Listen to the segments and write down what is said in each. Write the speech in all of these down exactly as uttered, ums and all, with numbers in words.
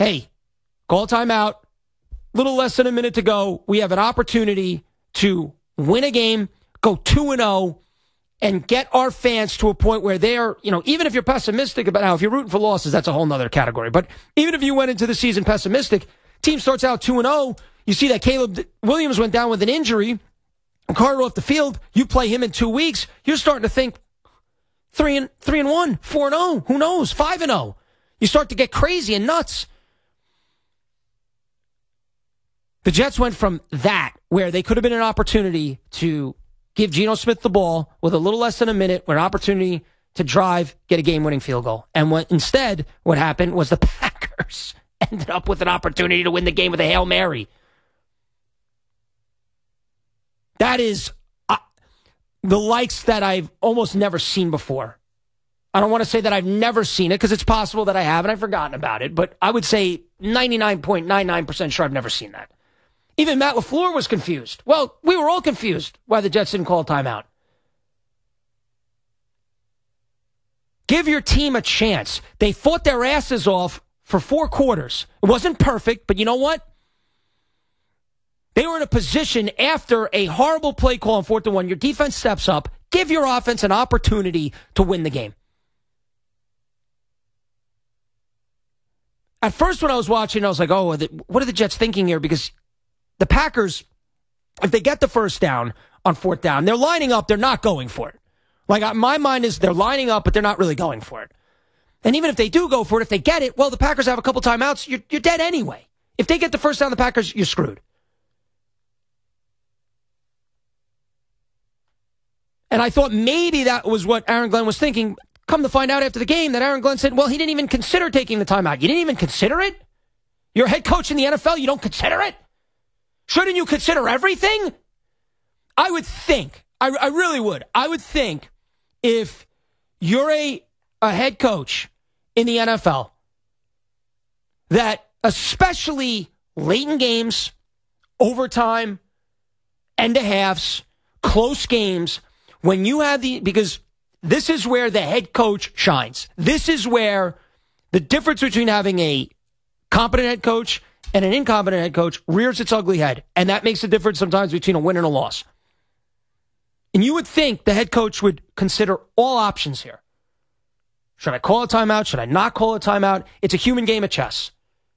hey, call timeout. Little less than a minute to go. We have an opportunity to win a game, go two and oh, and get our fans to a point where they're, you know, even if you're pessimistic about, now, if you're rooting for losses, that's a whole nother category. But even if you went into the season pessimistic, team starts out two and oh, you see that Caleb Williams went down with an injury, Carter off the field, you play him in two weeks, you're starting to think three and three and one, four and oh, who knows, five and oh. You start to get crazy and nuts. The Jets went from that, where they could have been an opportunity to give Geno Smith the ball with a little less than a minute, with an opportunity to drive, get a game-winning field goal. And what instead, what happened was the Packers ended up with an opportunity to win the game with a Hail Mary. That is uh, the likes that I've almost never seen before. I don't want to say that I've never seen it, because it's possible that I have and I've forgotten about it, but I would say ninety-nine point nine nine percent sure I've never seen that. Even Matt LaFleur was confused. Well, we were all confused why the Jets didn't call a timeout. Give your team a chance. They fought their asses off for four quarters. It wasn't perfect, but you know what? They were in a position after a horrible play call on fourth and one. Your defense steps up. Give your offense an opportunity to win the game. At first when I was watching, I was like, oh, what are the Jets thinking here? Because the Packers, if they get the first down on fourth down, they're lining up, they're not going for it. Like, my mind is they're lining up, but they're not really going for it. And even if they do go for it, if they get it, well, the Packers have a couple timeouts, you're, you're dead anyway. If they get the first down, the Packers, you're screwed. And I thought maybe that was what Aaron Glenn was thinking. Come to find out after the game that Aaron Glenn said, well, he didn't even consider taking the timeout. You didn't even consider it? You're a head coach in the N F L, you don't consider it? Shouldn't you consider everything? I would think, I, I really would, I would think if you're a, a head coach in the N F L, that especially late in games, overtime, end of halves, close games, when you have the, because this is where the head coach shines. This is where the difference between having a competent head coach and an incompetent head coach rears its ugly head. And that makes a difference sometimes between a win and a loss. And you would think the head coach would consider all options here. Should I call a timeout? Should I not call a timeout? It's a human game of chess.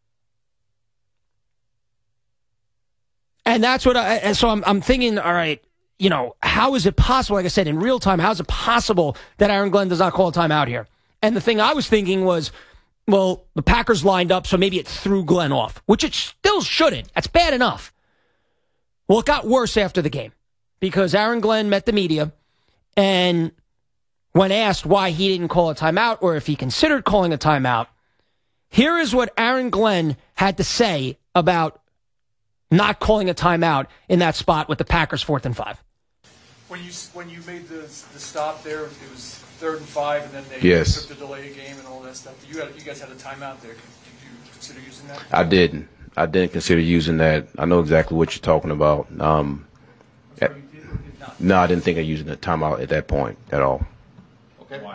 And that's what I, and so I'm, I'm thinking, all right, you know, how is it possible, like I said, in real time, how is it possible that Aaron Glenn does not call a timeout here? And the thing I was thinking was, well, the Packers lined up, so maybe it threw Glenn off, which it still shouldn't. That's bad enough. Well, it got worse after the game because Aaron Glenn met the media, and when asked why he didn't call a timeout or if he considered calling a timeout, here is what Aaron Glenn had to say about not calling a timeout in that spot with the Packers fourth and five. When you when you made the the stop there, it was third and five, and then they yes. took the delay game and all that stuff. You had you guys had a timeout there. Did you consider using that? I didn't. I didn't consider using that. I know exactly what you're talking about. Um, sorry, you did or did not? No, I didn't think of using the timeout at that point at all. Okay. Why?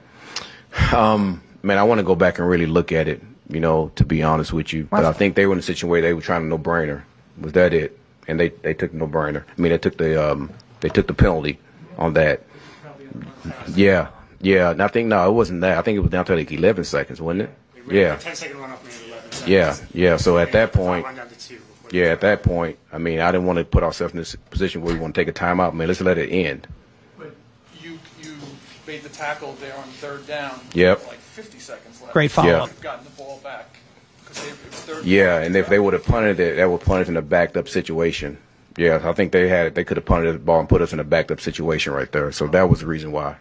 Um, man, I want to go back and really look at it. You know, to be honest with you, but I think they were in a situation where they were trying to no-brainer. Was that it? And they, they took no brainer. I mean, they took the um they took the penalty on that. Yeah, yeah. And I think no, it wasn't that. I think it was down to like eleven seconds, wasn't it? Yeah. ten second run up made eleven seconds. Yeah, yeah. So at that point, two yeah, at that point, I mean, I didn't want to put ourselves in this position where we want to take a timeout. Man, let's let it end. But you you made the tackle there on third down. Yep. With like fifty seconds left. Great follow-up. You could have gotten the ball back. They, it was third Yeah, and if they would have punted it, that would put us in a backed up situation. Yeah, I think they had they could have punted the ball and put us in a backed up situation right there. So that was the reason why.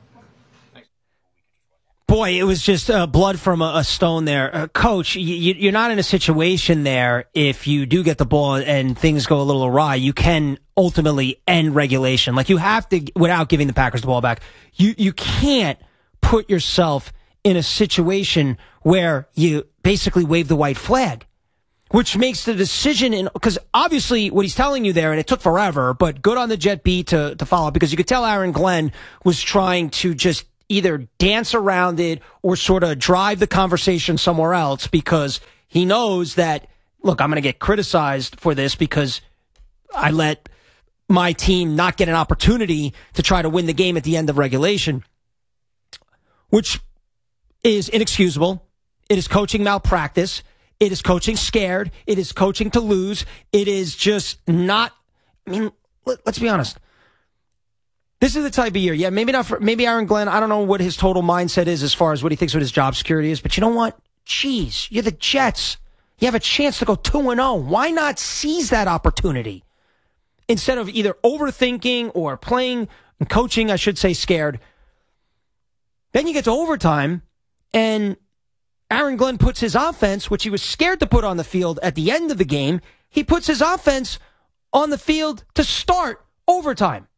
Boy, it was just uh, blood from a, a stone there. Uh, Coach, you, you're not in a situation there if you do get the ball and things go a little awry. You can ultimately end regulation. Like, you have to, without giving the Packers the ball back, you, you can't put yourself in a situation where you basically wave the white flag, which makes the decision in, because obviously what he's telling you there, and it took forever, but good on the Jet beat to, to follow up, because you could tell Aaron Glenn was trying to just either dance around it or sort of drive the conversation somewhere else, because He knows that, look, I'm going to get criticized for this because I let my team not get an opportunity to try to win the game at the end of regulation, which is inexcusable. It is coaching malpractice. It is coaching scared. It is coaching to lose. It is just not, I mean, let, let's be honest. This is the type of year. Yeah, maybe not for, maybe Aaron Glenn, I don't know what his total mindset is as far as what he thinks what his job security is, but you know what? Jeez, you're the Jets. You have a chance to go two and oh. Why not seize that opportunity? Instead of either overthinking or playing and coaching, I should say, scared. Then you get to overtime, and Aaron Glenn puts his offense, which he was scared to put on the field at the end of the game, he puts his offense on the field to start overtime.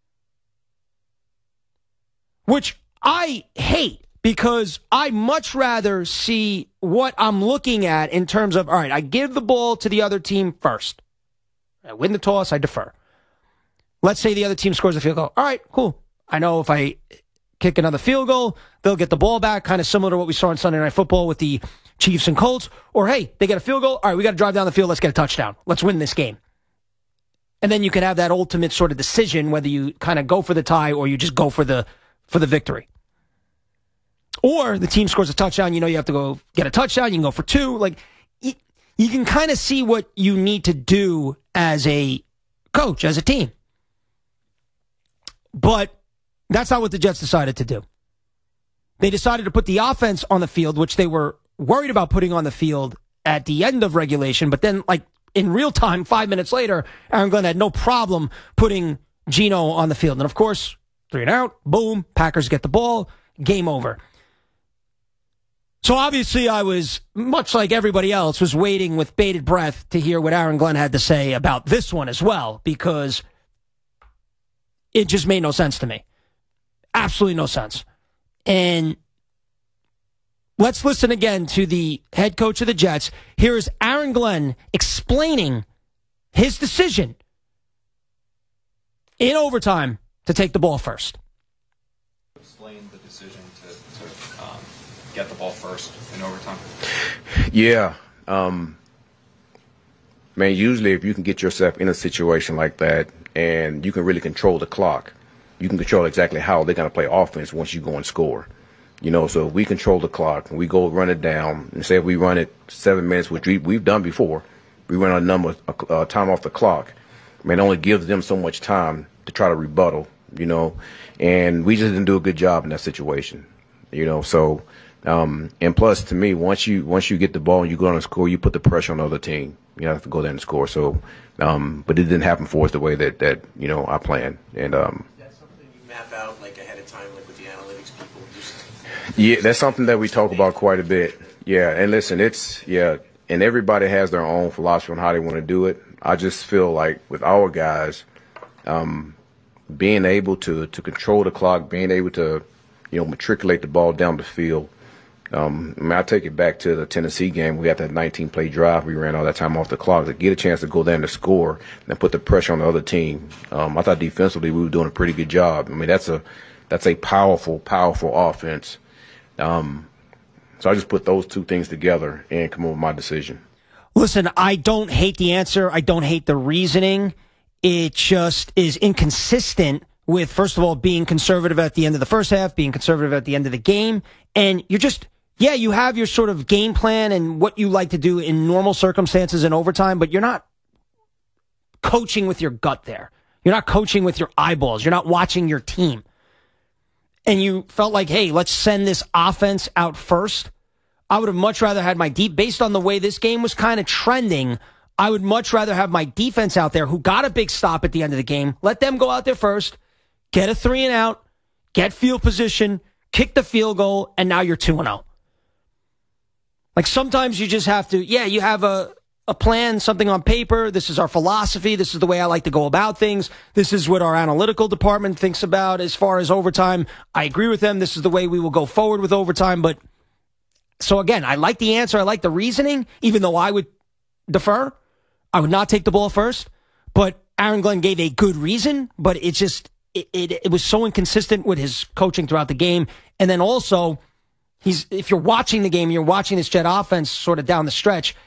Which I hate, because I much rather see what I'm looking at in terms of, all right, I give the ball to the other team first. I win the toss, I defer. Let's say the other team scores a field goal. All right, cool. I know if I kick another field goal, they'll get the ball back, kind of similar to what we saw on Sunday Night Football with the Chiefs and Colts. Or, hey, they get a field goal. All right, we got to drive down the field. Let's get a touchdown. Let's win this game. And then you can have that ultimate sort of decision whether you kind of go for the tie or you just go for the for the victory. Or the team scores a touchdown. You know you have to go get a touchdown. You can go for two. Like, you, you can kind of see what you need to do as a coach, as a team. But that's not what the Jets decided to do. They decided to put the offense on the field, which they were worried about putting on the field at the end of regulation. But then, like, in real time, five minutes later, Aaron Glenn had no problem putting Geno on the field. And, of course, three and out, boom, Packers get the ball, game over. So, obviously, I was, much like everybody else, was waiting with bated breath to hear what Aaron Glenn had to say about this one as well, because it just made no sense to me. Absolutely no sense. And let's listen again to the head coach of the Jets. Here is Aaron Glenn explaining his decision in overtime to take the ball first. Explain the decision to, to um, get the ball first in overtime. Yeah. Um, man, usually if you can get yourself in a situation like that and you can really control the clock, you can control exactly how they're going to play offense once you go and score. You know, so if we control the clock and we go run it down, and say if we run it seven minutes, which we, we've done before, we run a number of uh, time off the clock. I mean, it only gives them so much time to try to rebuttal, you know, and we just didn't do a good job in that situation, you know. So, um, and plus, to me, once you once you get the ball and you go on and score, you put the pressure on the other team. You have to go there and score. So, um, but it didn't happen for us the way that, that you know, I planned. And um, map out like ahead of time, like with the analytics people? Just yeah, that's something that we talk about quite a bit. Yeah, and listen, it's yeah, and everybody has their own philosophy on how they want to do it. I just feel like with our guys, um, being able to to control the clock, being able to, you know, matriculate the ball down the field. Um, I mean, I take it back to the Tennessee game. We had that nineteen play drive. We ran all that time off the clock to get a chance to go there and to score and put the pressure on the other team. Um, I thought defensively we were doing a pretty good job. I mean, that's a that's a powerful, powerful offense. Um, so I just put those two things together and come up with my decision. Listen, I don't hate the answer. I don't hate the reasoning. It just is inconsistent with, first of all, being conservative at the end of the first half, being conservative at the end of the game, and you're just. Yeah, you have your sort of game plan and what you like to do in normal circumstances in overtime, but you're not coaching with your gut there. You're not coaching with your eyeballs. You're not watching your team. And you felt like, hey, let's send this offense out first. I would have much rather had my deep, based on the way this game was kind of trending, I would much rather have my defense out there who got a big stop at the end of the game. Let them go out there first, get a three and out, get field position, kick the field goal, and now you're two and oh. Like sometimes you just have to, yeah, you have a, a plan, something on paper. This is our philosophy. This is the way I like to go about things. This is what our analytical department thinks about as far as overtime. I agree with them. This is the way we will go forward with overtime. But so again, I like the answer. I like the reasoning, even though I would defer. I would not take the ball first. But Aaron Glenn gave a good reason, but it just, it, it, it was so inconsistent with his coaching throughout the game. And then also, He's if you're watching the game, you're watching this Jet offense sort of down the stretch,